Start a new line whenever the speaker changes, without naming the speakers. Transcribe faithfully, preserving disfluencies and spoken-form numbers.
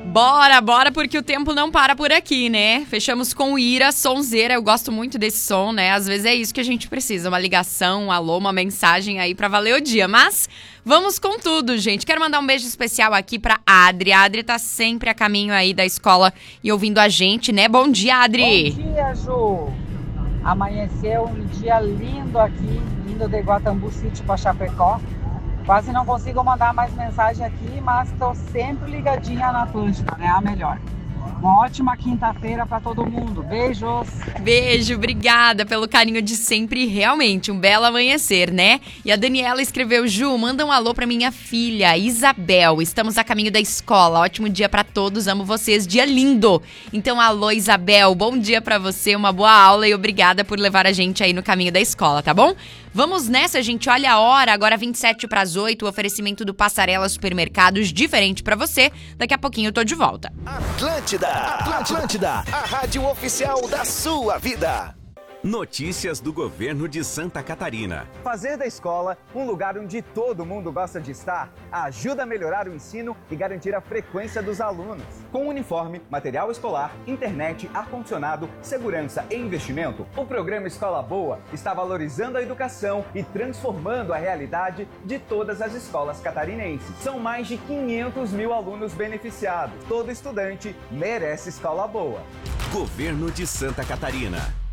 Bora, bora, porque o tempo não para por aqui, né? Fechamos com o Ira, sonzeira. Eu gosto muito desse som, né? Às vezes é isso que a gente precisa, uma ligação, um alô, uma mensagem aí pra valer o dia. Mas vamos com tudo, gente. Quero mandar um beijo especial aqui pra Adri. A Adri tá sempre a caminho aí da escola e ouvindo a gente, né? Bom dia, Adri!
Bom dia, Ju! Amanheceu um dia lindo aqui, indo de Guatambu City pra Chapecó. Quase não consigo mandar mais mensagem aqui, mas estou sempre ligadinha na Atlântida, né? A melhor. Uma ótima quinta-feira para todo mundo. Beijos!
Beijo, obrigada pelo carinho de sempre. Realmente, um belo amanhecer, né? E a Daniela escreveu: Ju, manda um alô pra minha filha, Isabel. Estamos a caminho da escola. Ótimo dia pra todos, amo vocês. Dia lindo! Então, alô, Isabel. Bom dia pra você, uma boa aula e obrigada por levar a gente aí no caminho da escola, tá bom? Vamos nessa, gente. Olha a hora, agora vinte e sete para as oito, o oferecimento do Passarela Supermercados, diferente pra você. Daqui a pouquinho eu tô de volta.
Atlântida, Atlântida, a rádio oficial da sua vida.
Notícias do governo de Santa Catarina.
Fazer da escola um lugar onde todo mundo gosta de estar ajuda a melhorar o ensino e garantir a frequência dos alunos. Com uniforme, material escolar, internet, ar-condicionado, segurança e investimento, o programa Escola Boa está valorizando a educação e transformando a realidade de todas as escolas catarinenses. São mais de quinhentos mil alunos beneficiados. Todo estudante merece escola boa.
Governo de Santa Catarina.